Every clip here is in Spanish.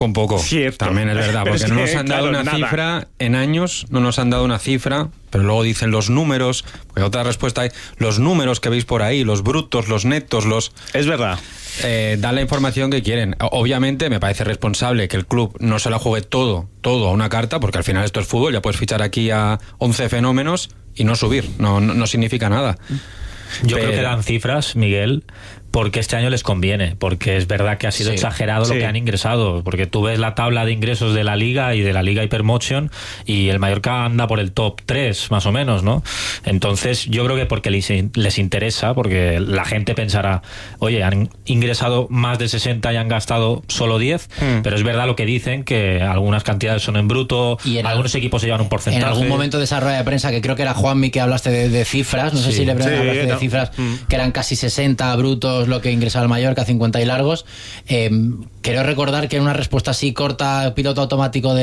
Un poco, Cierto. también es verdad, porque no nos han dado una cifra en años, no nos han dado una cifra, pero luego dicen los números, porque otra respuesta hay, los números que veis por ahí, los brutos, los netos, los... Es verdad. Dan la información que quieren. Obviamente me parece responsable que el club no se la juegue todo a una carta, porque al final esto es fútbol, ya puedes fichar aquí a 11 fenómenos y no subir, no significa nada. Yo creo que dan cifras, Miguel, porque este año les conviene, porque es verdad que ha sido exagerado lo que han ingresado, porque tú ves la tabla de ingresos de la Liga y de la Liga Hypermotion y el Mallorca anda por el top 3 más o menos, ¿no? Entonces yo creo que porque les interesa, porque la gente pensará, oye, han ingresado más de 60 y han gastado solo 10, pero es verdad lo que dicen, que algunas cantidades son en bruto, y algunos equipos se llevan un porcentaje. En algún momento de esa rueda de prensa, que creo que era Juanmi que hablaste de cifras, no sé si le hablaste de cifras, que eran casi 60 brutos lo que ingresaba el Mallorca, 50 y largos. Quiero recordar que en una respuesta así corta, piloto automático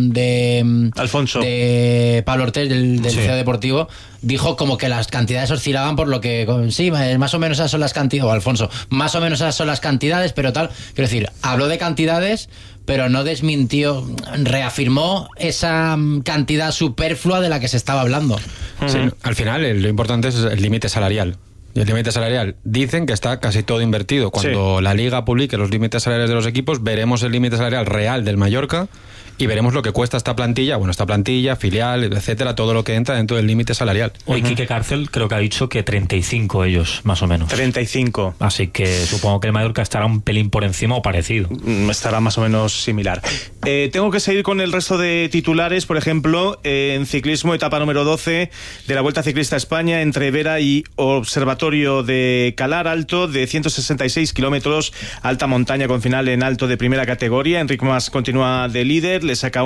de Alfonso, de Pablo Ortez, del CEO Deportivo, dijo como que las cantidades oscilaban por lo que sí, más o menos esas son las cantidades, o Alfonso, más o menos esas son las cantidades, pero tal, quiero decir, habló de cantidades, pero no desmintió, reafirmó esa cantidad superflua de la que se estaba hablando. Sí, al final lo importante es el límite salarial. Y el límite salarial, dicen que está casi todo invertido. Cuando la Liga publique los límites salariales de los equipos, veremos el límite salarial real del Mallorca y veremos lo que cuesta esta plantilla, filial, etcétera, todo lo que entra dentro del límite salarial. Hoy Quique Cárcel creo que ha dicho que 35 ellos, más o menos. 35. Así que supongo que el Mallorca estará un pelín por encima o parecido. Estará más o menos similar. Tengo que seguir con el resto de titulares, por ejemplo, en ciclismo, etapa número 12 de la Vuelta Ciclista a España, entre Vera y Observatorio de Calar Alto, de 166 kilómetros, alta montaña con final en alto de primera categoría. Enric Mas continúa de líder, le saca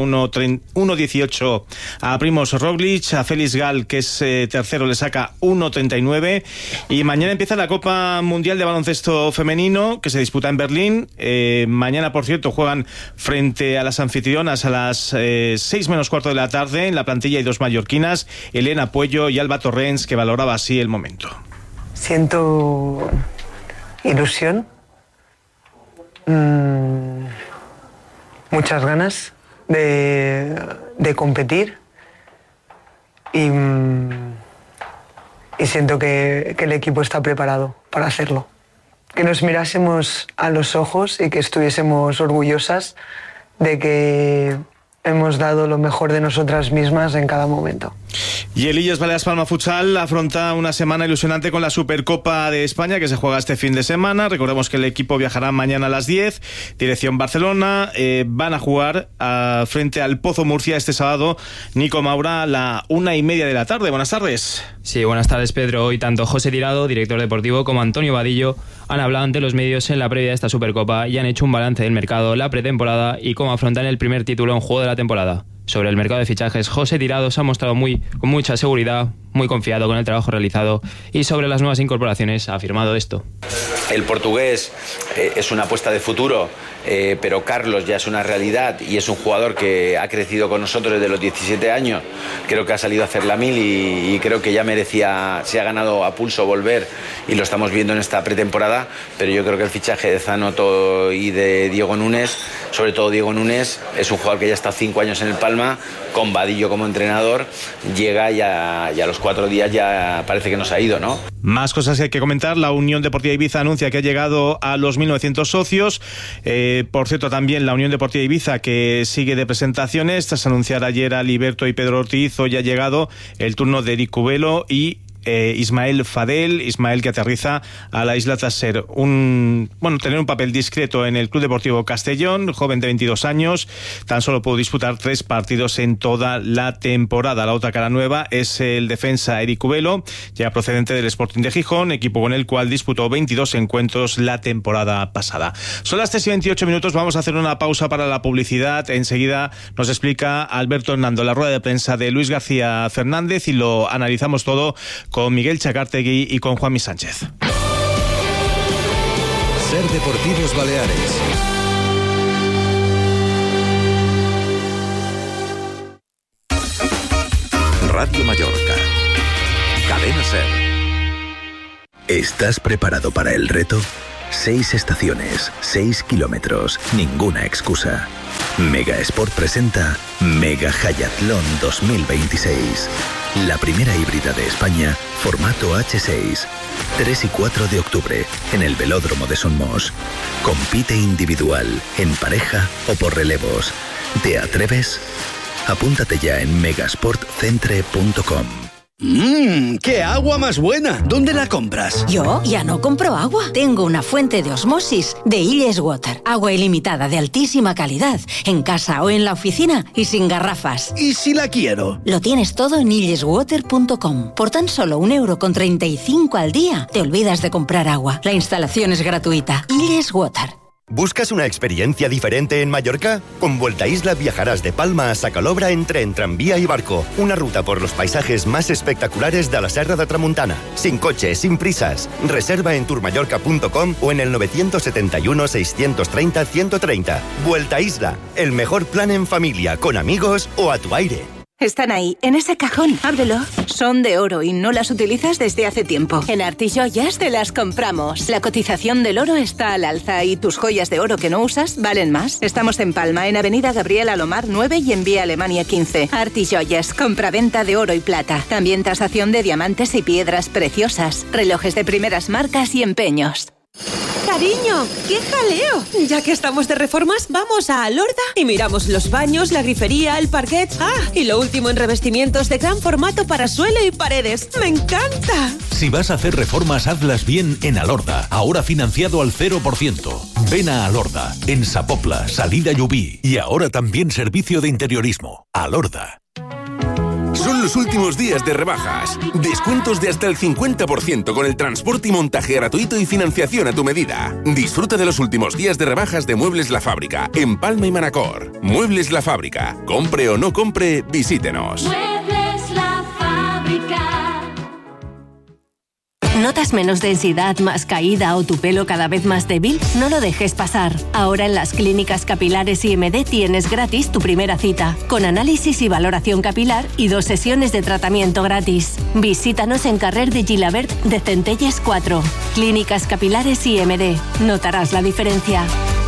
1.18 a Primož Roglič, a Félix Gal, que es tercero, le saca 1.39, y mañana empieza la Copa Mundial de Baloncesto Femenino, que se disputa en Berlín. Mañana, por cierto, juegan frente a las anfitrionas a las 6 menos cuarto de la tarde. En la plantilla hay dos mallorquinas, Elena Puello y Alba Torrens, que valoraba así el momento. Siento ilusión, muchas ganas de competir y siento que el equipo está preparado para hacerlo. Que nos mirásemos a los ojos y que estuviésemos orgullosas de que hemos dado lo mejor de nosotras mismas en cada momento. Y el Illes Balears Palma Futsal afronta una semana ilusionante con la Supercopa de España, que se juega este fin de semana. Recordemos que el equipo viajará mañana a las 10, dirección Barcelona. Van a jugar frente al Pozo Murcia este sábado. Nico Maura a la 1:30 de la tarde. Buenas tardes. Sí, buenas tardes, Pedro. Hoy tanto José Tirado, director deportivo, como Antonio Vadillo han hablado ante los medios en la previa de esta Supercopa y han hecho un balance del mercado, la pretemporada y cómo afrontar el primer título en juego de la temporada. Sobre el mercado de fichajes, José Tirado se ha mostrado con mucha seguridad, muy confiado con el trabajo realizado, y sobre las nuevas incorporaciones ha afirmado esto. El portugués es una apuesta de futuro, pero Carlos ya es una realidad y es un jugador que ha crecido con nosotros desde los 17 años. Creo que ha salido a hacer la 1000 y creo que ya merecía, se ha ganado a pulso volver, y lo estamos viendo en esta pretemporada. Pero yo creo que el fichaje de Zanoto y de Diego Núñez, sobre todo Diego Núñez, es un jugador que ya está 5 años en el Palma, con Vadillo como entrenador, llega y a los 4 días ya parece que nos ha ido, ¿no? Más cosas que hay que comentar. La Unión Deportiva Ibiza anuncia que ha llegado a los 1.900 socios. Por cierto, también la Unión Deportiva Ibiza, que sigue de presentaciones. Tras anunciar ayer a Liberto y Pedro Ortiz, hoy ha llegado el turno de Eric Cubelo y Ismael Fadel. Ismael, que aterriza a la isla tras ser tener un papel discreto en el Club Deportivo Castellón. Joven de 22 años, tan solo pudo disputar 3 partidos en toda la temporada. La otra cara nueva es el defensa Eric Cubelo, ya procedente del Sporting de Gijón, equipo con el cual disputó 22 encuentros la temporada pasada. Son las 3:28, vamos a hacer una pausa para la publicidad. Enseguida nos explica Alberto Hernando la rueda de prensa de Luis García Fernández y lo analizamos todo con Miguel Chacartegui y con Juanmi Sánchez. Ser Deportivos Baleares. Radio Mallorca. Cadena Ser. ¿Estás preparado para el reto? 6 estaciones, 6 kilómetros, ninguna excusa. Mega Sport presenta Mega Hayatlón 2026. La primera híbrida de España, formato H6. 3 y 4 de octubre, en el Velódromo de Somos. Compite individual, en pareja o por relevos. ¿Te atreves? Apúntate ya en megasportcentre.com. ¡Qué agua más buena! ¿Dónde la compras? Yo ya no compro agua. Tengo una fuente de osmosis de Illes Water. Agua ilimitada de altísima calidad, en casa o en la oficina y sin garrafas. ¿Y si la quiero? Lo tienes todo en illeswater.com. Por tan solo €1,35 al día, te olvidas de comprar agua. La instalación es gratuita. Illes Water. ¿Buscas una experiencia diferente en Mallorca? Con Vuelta Isla viajarás de Palma a Sacalobra en tren, tranvía y barco. Una ruta por los paisajes más espectaculares de la Serra de Tramuntana. Sin coche, sin prisas. Reserva en tourmallorca.com o en el 971 630 130. Vuelta Isla, el mejor plan en familia, con amigos o a tu aire. Están ahí, en ese cajón. Ábrelo. Son de oro y no las utilizas desde hace tiempo. En Artijoyas te las compramos. La cotización del oro está al alza y tus joyas de oro que no usas valen más. Estamos en Palma, en Avenida Gabriel Alomar 9 y en Vía Alemania 15. Artijoyas, compraventa de oro y plata. También tasación de diamantes y piedras preciosas. Relojes de primeras marcas y empeños. Cariño, ¡qué jaleo! Ya que estamos de reformas, vamos a Alorda y miramos los baños, la grifería, el parquet. Y lo último en revestimientos de gran formato para suelo y paredes. ¡Me encanta! Si vas a hacer reformas, hazlas bien en Alorda. Ahora financiado al 0%. Ven a Alorda, en Sapopla, Salida Llubí. Y ahora también servicio de interiorismo. Alorda. Son los últimos días de rebajas. Descuentos de hasta el 50% con el transporte y montaje gratuito y financiación a tu medida. Disfruta de los últimos días de rebajas de Muebles La Fábrica, en Palma y Manacor. Muebles La Fábrica. Compre o no compre, visítenos. Muebles La Fábrica. ¿Notas menos densidad, más caída o tu pelo cada vez más débil? No lo dejes pasar. Ahora en las clínicas capilares IMD tienes gratis tu primera cita, con análisis y valoración capilar y 2 sesiones de tratamiento gratis. Visítanos en Carrer de Gilabert de Centelles 4. Clínicas capilares IMD. Notarás la diferencia.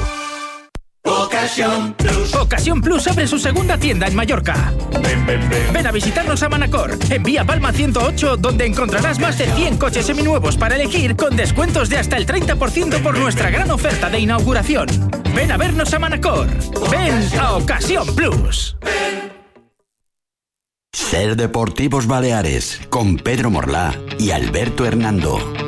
Ocasión Plus. Ocasión Plus abre su segunda tienda en Mallorca. Ven a visitarnos a Manacor, en Vía Palma 108, donde encontrarás más de 100 coches seminuevos para elegir, con descuentos de hasta el 30% por nuestra gran oferta de inauguración. Ven a vernos a Manacor. Ven a Ocasión Plus. Ser Deportivos Baleares, con Pedro Morlá y Alberto Hernando.